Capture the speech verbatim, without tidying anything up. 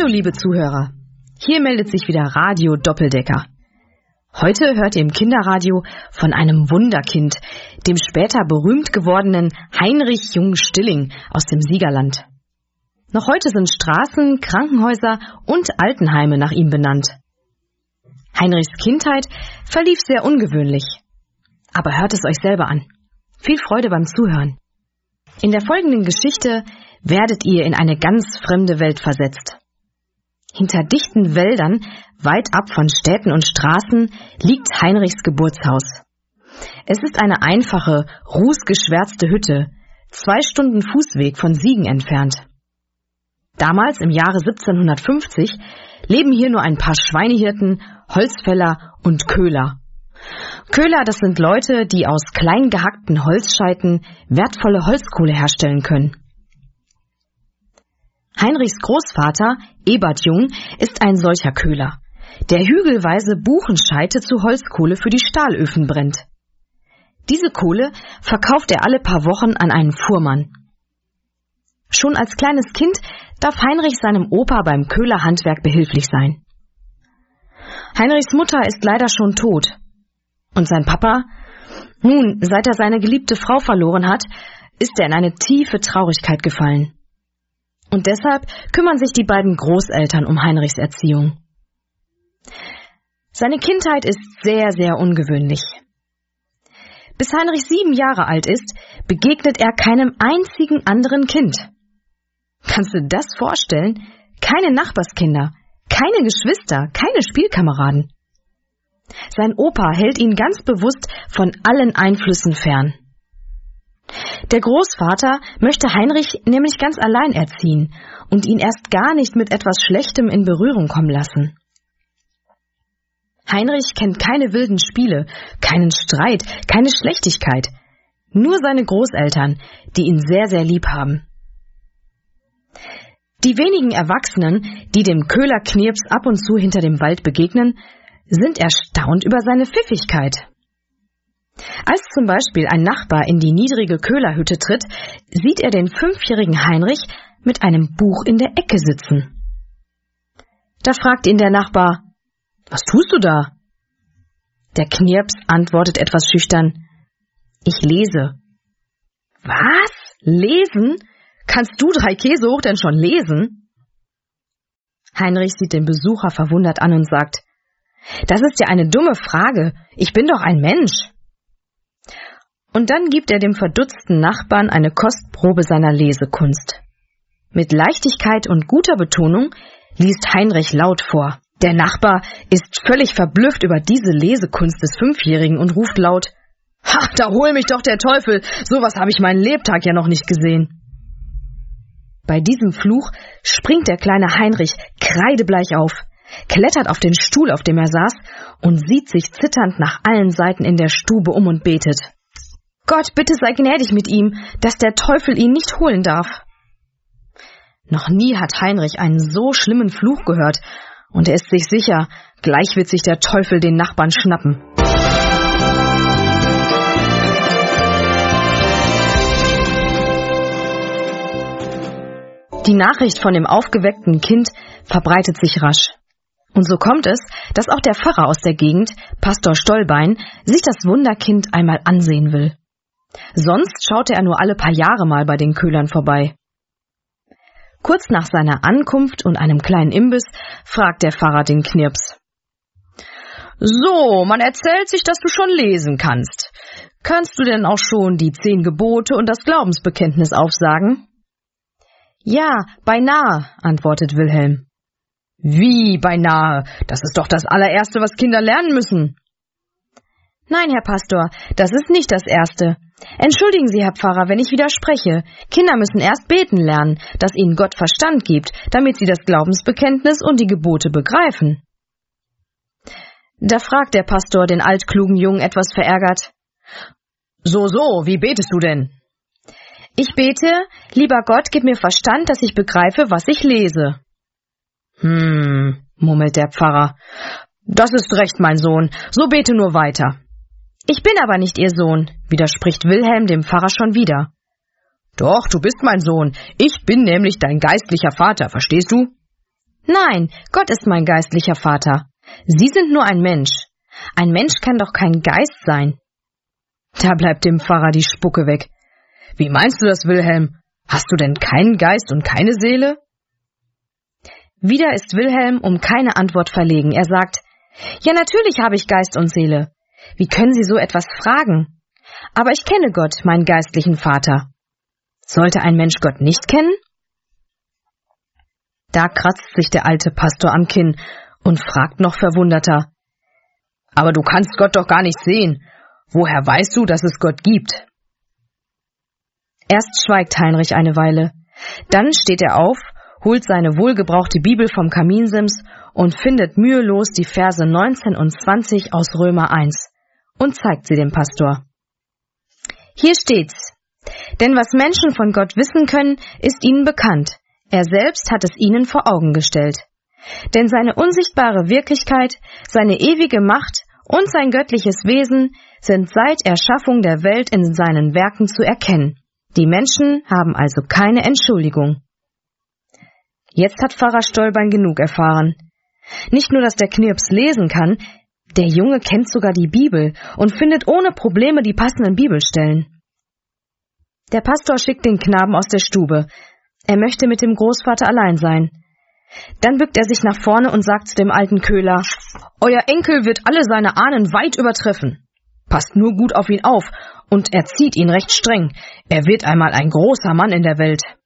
Hallo liebe Zuhörer, hier meldet sich wieder Radio Doppeldecker. Heute hört ihr im Kinderradio von einem Wunderkind, dem später berühmt gewordenen Heinrich Jung-Stilling aus dem Siegerland. Noch heute sind Straßen, Krankenhäuser und Altenheime nach ihm benannt. Heinrichs Kindheit verlief sehr ungewöhnlich. Aber hört es euch selber an. Viel Freude beim Zuhören. In der folgenden Geschichte werdet ihr in eine ganz fremde Welt versetzt. Hinter dichten Wäldern, weit ab von Städten und Straßen, liegt Heinrichs Geburtshaus. Es ist eine einfache, rußgeschwärzte Hütte, zwei Stunden Fußweg von Siegen entfernt. Damals, im Jahre siebzehnhundertfünfzig, leben hier nur ein paar Schweinehirten, Holzfäller und Köhler. Köhler, das sind Leute, die aus klein gehackten Holzscheiten wertvolle Holzkohle herstellen können. Heinrichs Großvater, Ebert Jung, ist ein solcher Köhler, der hügelweise Buchenscheite zu Holzkohle für die Stahlöfen brennt. Diese Kohle verkauft er alle paar Wochen an einen Fuhrmann. Schon als kleines Kind darf Heinrich seinem Opa beim Köhlerhandwerk behilflich sein. Heinrichs Mutter ist leider schon tot. Und sein Papa? Nun, seit er seine geliebte Frau verloren hat, ist er in eine tiefe Traurigkeit gefallen. Und deshalb kümmern sich die beiden Großeltern um Heinrichs Erziehung. Seine Kindheit ist sehr, sehr ungewöhnlich. Bis Heinrich sieben Jahre alt ist, begegnet er keinem einzigen anderen Kind. Kannst du das vorstellen? Keine Nachbarskinder, keine Geschwister, keine Spielkameraden. Sein Opa hält ihn ganz bewusst von allen Einflüssen fern. Der Großvater möchte Heinrich nämlich ganz allein erziehen und ihn erst gar nicht mit etwas Schlechtem in Berührung kommen lassen. Heinrich kennt keine wilden Spiele, keinen Streit, keine Schlechtigkeit. Nur seine Großeltern, die ihn sehr, sehr lieb haben. Die wenigen Erwachsenen, die dem Köhler Knirps ab und zu hinter dem Wald begegnen, sind erstaunt über seine Pfiffigkeit. Als zum Beispiel ein Nachbar in die niedrige Köhlerhütte tritt, sieht er den fünfjährigen Heinrich mit einem Buch in der Ecke sitzen. Da fragt ihn der Nachbar: »Was tust du da?« Der Knirps antwortet etwas schüchtern: »Ich lese.« »Was? Lesen? Kannst du drei Käse hoch denn schon lesen?« Heinrich sieht den Besucher verwundert an und sagt: »Das ist ja eine dumme Frage. Ich bin doch ein Mensch.« Und dann gibt er dem verdutzten Nachbarn eine Kostprobe seiner Lesekunst. Mit Leichtigkeit und guter Betonung liest Heinrich laut vor. Der Nachbar ist völlig verblüfft über diese Lesekunst des Fünfjährigen und ruft laut: »Ha, da hol mich doch der Teufel! Sowas habe ich meinen Lebtag ja noch nicht gesehen!« Bei diesem Fluch springt der kleine Heinrich kreidebleich auf, klettert auf den Stuhl, auf dem er saß, und sieht sich zitternd nach allen Seiten in der Stube um und betet: »Gott, bitte sei gnädig mit ihm, dass der Teufel ihn nicht holen darf.« Noch nie hat Heinrich einen so schlimmen Fluch gehört, und er ist sich sicher, gleich wird sich der Teufel den Nachbarn schnappen. Die Nachricht von dem aufgeweckten Kind verbreitet sich rasch. Und so kommt es, dass auch der Pfarrer aus der Gegend, Pastor Stollbein, sich das Wunderkind einmal ansehen will. Sonst schaute er nur alle paar Jahre mal bei den Köhlern vorbei. Kurz nach seiner Ankunft und einem kleinen Imbiss fragt der Pfarrer den Knirps: »So, man erzählt sich, dass du schon lesen kannst. Kannst du denn auch schon die zehn Gebote und das Glaubensbekenntnis aufsagen?« »Ja, beinahe«, antwortet Wilhelm. »Wie beinahe? Das ist doch das allererste, was Kinder lernen müssen.« »Nein, Herr Pastor, das ist nicht das Erste. Entschuldigen Sie, Herr Pfarrer, wenn ich widerspreche. Kinder müssen erst beten lernen, dass ihnen Gott Verstand gibt, damit sie das Glaubensbekenntnis und die Gebote begreifen.« Da fragt der Pastor den altklugen Jungen etwas verärgert: »So, so, wie betest du denn?« »Ich bete, lieber Gott, gib mir Verstand, dass ich begreife, was ich lese.« »Hm«, murmelt der Pfarrer, »das ist recht, mein Sohn, so bete nur weiter.« »Ich bin aber nicht Ihr Sohn«, widerspricht Wilhelm dem Pfarrer schon wieder. »Doch, du bist mein Sohn, ich bin nämlich dein geistlicher Vater, verstehst du?« Nein, Gott ist mein geistlicher Vater. Sie sind nur ein Mensch. Ein Mensch kann doch kein Geist sein. Da bleibt dem Pfarrer die Spucke weg. Wie meinst du das, Wilhelm? Hast du denn keinen Geist und keine Seele? Wieder ist Wilhelm um keine Antwort verlegen. Er sagt, ja, natürlich habe ich Geist und Seele. Wie können Sie so etwas fragen? Aber ich kenne Gott, meinen geistlichen Vater. Sollte ein Mensch Gott nicht kennen? Da kratzt sich der alte Pastor am Kinn und fragt noch verwunderter, aber du kannst Gott doch gar nicht sehen. Woher weißt du, dass es Gott gibt? Erst schweigt Heinrich eine Weile. Dann steht er auf, holt seine wohlgebrauchte Bibel vom Kaminsims und findet mühelos die Verse neunzehn und zwanzig aus Römer eins und zeigt sie dem Pastor. Hier steht's. Denn was Menschen von Gott wissen können, ist ihnen bekannt. Er selbst hat es ihnen vor Augen gestellt. Denn seine unsichtbare Wirklichkeit, seine ewige Macht und sein göttliches Wesen sind seit Erschaffung der Welt in seinen Werken zu erkennen. Die Menschen haben also keine Entschuldigung. Jetzt hat Pfarrer Stolbein genug erfahren. Nicht nur, dass der Knirps lesen kann, der Junge kennt sogar die Bibel und findet ohne Probleme die passenden Bibelstellen. Der Pastor schickt den Knaben aus der Stube. Er möchte mit dem Großvater allein sein. Dann bückt er sich nach vorne und sagt zu dem alten Köhler, »Euer Enkel wird alle seine Ahnen weit übertreffen. Passt nur gut auf ihn auf und erzieht ihn recht streng. Er wird einmal ein großer Mann in der Welt.«